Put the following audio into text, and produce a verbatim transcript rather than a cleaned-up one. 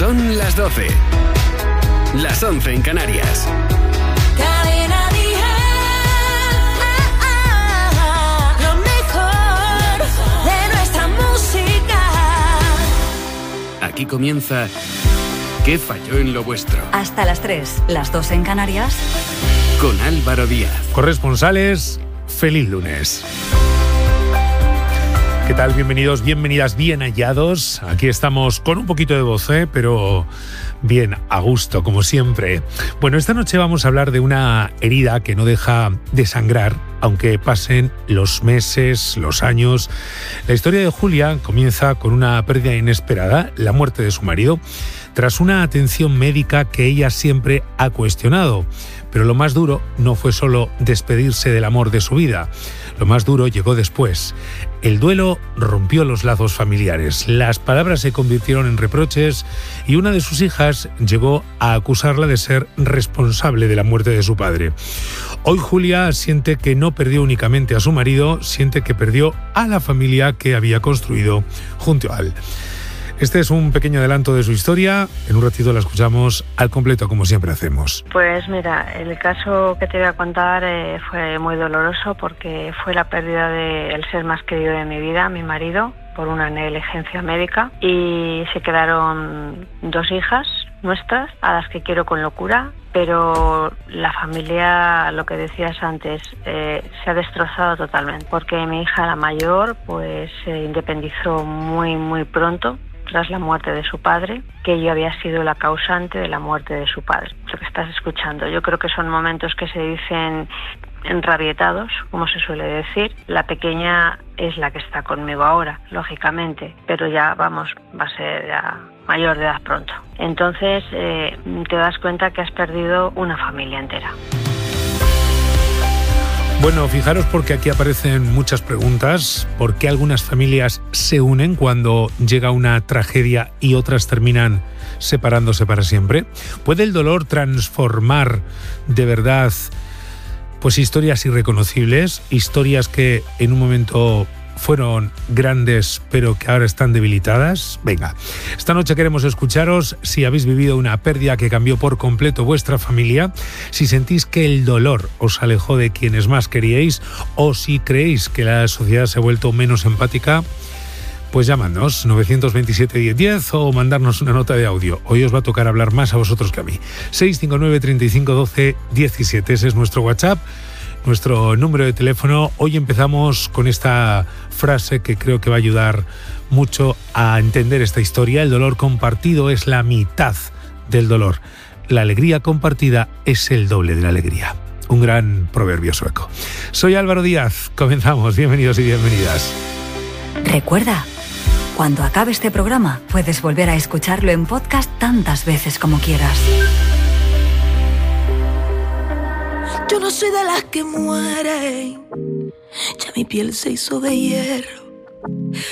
Son las doce. Las once en Canarias. Cadena Dial, lo mejor de nuestra música. Aquí comienza ¿Qué falló en lo vuestro? Hasta las tres, las dos en Canarias. Con Álvaro Díaz. Corresponsales, feliz lunes. ¿Qué tal? Bienvenidos, bienvenidas, bien hallados. Aquí estamos con un poquito de voz, ¿eh? Pero bien a gusto, como siempre. Bueno, esta noche vamos a hablar de una herida que no deja de sangrar, aunque pasen los meses, los años. La historia de Julia comienza con una pérdida inesperada, la muerte de su marido, tras una atención médica que ella siempre ha cuestionado. Pero lo más duro no fue solo despedirse del amor de su vida. Lo más duro llegó después. El duelo rompió los lazos familiares. Las palabras se convirtieron en reproches y una de sus hijas llegó a acusarla de ser responsable de la muerte de su padre. Hoy Julia siente que no perdió únicamente a su marido, siente que perdió a la familia que había construido junto a él. Este es un pequeño adelanto de su historia. En un ratito la escuchamos al completo, como siempre hacemos. Pues mira, el caso que te voy a contar eh, fue muy doloroso porque fue la pérdida del ser más querido de mi vida, mi marido, por una negligencia médica, y se quedaron dos hijas nuestras, a las que quiero con locura, pero la familia, lo que decías antes, eh, se ha destrozado totalmente, porque mi hija, la mayor, pues se independizó muy, muy pronto, tras la muerte de su padre, que yo había sido la causante de la muerte de su padre. Lo que estás escuchando, yo creo que son momentos que se dicen enrabietados, como se suele decir. La pequeña es la que está conmigo ahora, lógicamente, pero ya, vamos, va a ser ya mayor de edad pronto. Entonces eh, te das cuenta que has perdido una familia entera. Bueno, fijaros porque aquí aparecen muchas preguntas. ¿Por qué algunas familias se unen cuando llega una tragedia y otras terminan separándose para siempre? ¿Puede el dolor transformar de verdad pues historias irreconocibles, historias que en un momento fueron grandes pero que ahora están debilitadas? Venga, esta noche queremos escucharos si habéis vivido una pérdida que cambió por completo vuestra familia, si sentís que el dolor os alejó de quienes más queríais o si creéis que la sociedad se ha vuelto menos empática. Pues llámanos nueve dos siete, diez diez o mandarnos una nota de audio. Hoy os va a tocar hablar más a vosotros que a mí. seis cinco nueve, treinta y cinco, doce, diecisiete, ese es nuestro WhatsApp, nuestro número de teléfono. Hoy empezamos con esta frase que creo que va a ayudar mucho a entender esta historia. El dolor compartido es la mitad del dolor. La alegría compartida es el doble de la alegría. Un gran proverbio sueco. Soy Álvaro Díaz. Comenzamos. Bienvenidos y bienvenidas. Recuerda, cuando acabe este programa, puedes volver a escucharlo en podcast tantas veces como quieras. Yo no soy de las que mueren, ya mi piel se hizo de hierro.